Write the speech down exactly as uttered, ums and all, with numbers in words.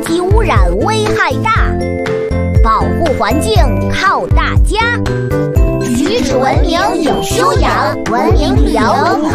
机污染危害大，保护环境靠大家。举止文明有修养，文明旅游